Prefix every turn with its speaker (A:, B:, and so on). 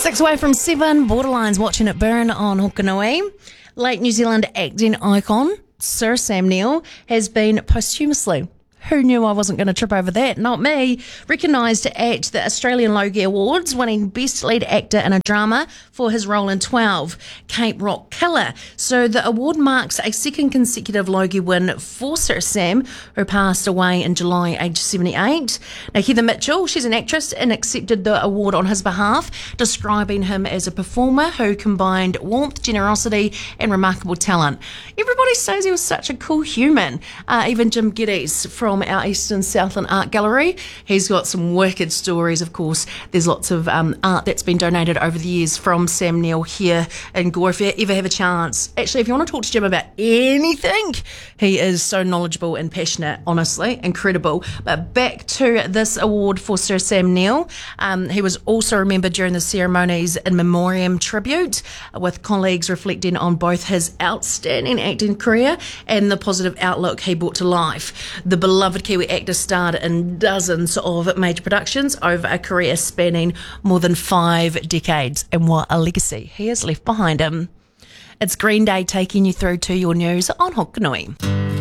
A: 6 away from 7, Borderlines watching it burn on Hokanui. Late New Zealand acting icon Sir Sam Neill has been posthumously, who knew I wasn't going to trip over that? Not me. Recognised at the Australian Logie Awards, winning Best Lead Actor in a Drama for his role in 12, Cape Rock Killer. So the award marks a second consecutive Logie win for Sir Sam, who passed away in July, aged 78. Now, Heather Mitchell, she's an actress and accepted the award on his behalf, describing him as a performer who combined warmth, generosity and remarkable talent. Everybody says he was such a cool human. Even Jim Geddes from our Eastern Southland Art Gallery. He's got some wicked stories, of course. There's lots of art that's been donated over the years from Sam Neill here in Gore. If you ever have a chance, actually, if you want to talk to Jim about anything, he is so knowledgeable and passionate, honestly, incredible. But back to this award for Sir Sam Neill. He was also remembered during the ceremony's in memoriam tribute, with colleagues reflecting on both his outstanding acting career and the positive outlook he brought to life. The beloved Kiwi actor starred in dozens of major productions over a career spanning more than 5 decades, and what a legacy he has left behind him. It's Green Day taking you through to your news on Hokanui.